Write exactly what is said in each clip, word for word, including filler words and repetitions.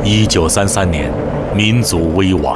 一九三三年，民族危亡。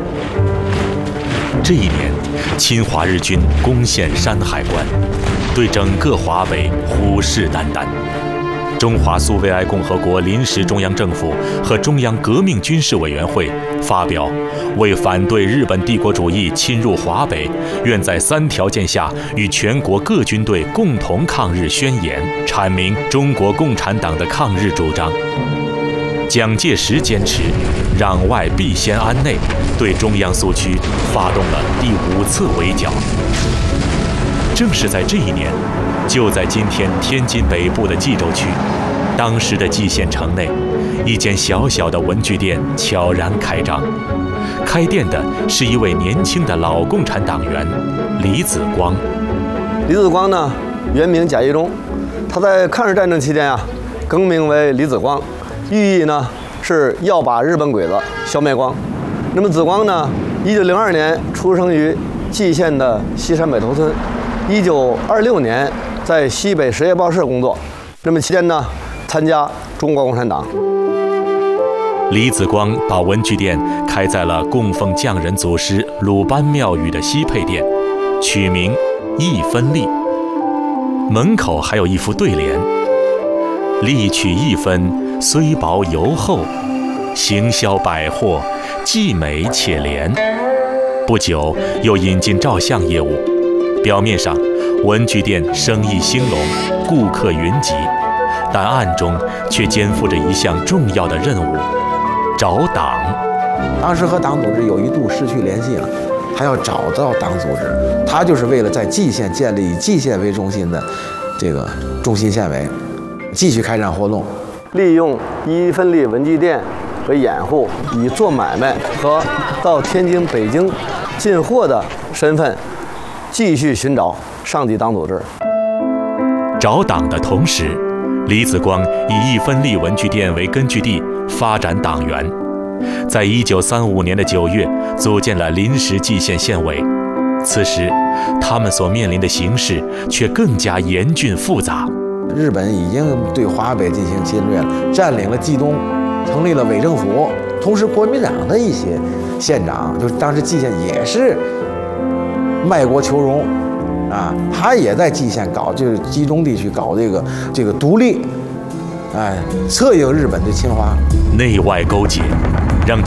这一年，侵华日军攻陷山海关，对整个华北虎视眈眈。中华苏维埃共和国临时中央政府和中央革命军事委员会发表为反对日本帝国主义侵入华北，愿在三条件下与全国各军队共同抗日宣言，阐明中国共产党的抗日主张。蒋介石坚持攘外必先安内，对中央苏区发动了第五次围剿。正是在这一年，就在今天天津北部的蓟州区，当时的蓟县城内，一间小小的文具店悄然开张。开店的是一位年轻的老共产党员李子光。 李子光呢，原名贾一中，他在抗日战争期间啊，更名为李子光，寓意呢是要把日本鬼子消灭光。那么子光呢，一九零二年出生于蓟县的西山北头村，一九二六年在西北实业报社工作。那么期间呢，参加中国共产党。 李子光把文具店开在了供奉匠人祖师鲁班庙宇的西配店，取名一分利。门口还有一副对联：利取一分，虽薄犹厚；行销百货，既美且廉。不久又引进照相业务，表面上文具店生意兴隆，顾客云集，但暗中却肩负着一项重要的任务：找党。 当时和党组织有一度失去联系了，还要找到党组织。他就是为了在蓟县建立以蓟县为中心的这个中心县委，继续开展活动， 利用一分利文具店为掩护，以做买卖和到天津、北京进货的身份，继续寻找上级党组织。 找党的同时，李子光以一分利文具店为根据地发展党员，在一九三五年的九月组建了临时蓟县县委。此时，他们所面临的形势却更加严峻复杂。 日本已经对华北进行侵略了，占领了冀东，成立了伪政府。同时，国民党的一些县长，就是当时蓟县也是卖国求荣，啊，他也在蓟县搞，就是冀中地区搞这个这个独立，哎，策应日本的侵华。 内外勾结，